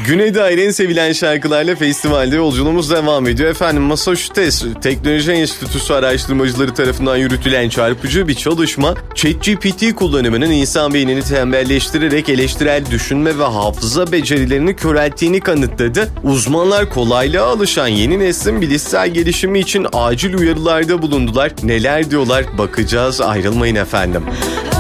Güne dair en sevilen şarkılarla festivalde yolculuğumuz devam ediyor. Efendim Massachusetts Teknoloji Enstitüsü araştırmacıları tarafından yürütülen çarpıcı bir çalışma, ChatGPT kullanımının insan beynini tembelleştirerek eleştirel düşünme ve hafıza becerilerini körelttiğini kanıtladı. Uzmanlar kolaylığa alışan yeni neslin bilişsel gelişimi için acil uyarılarda bulundular. Neler diyorlar bakacağız, ayrılmayın efendim.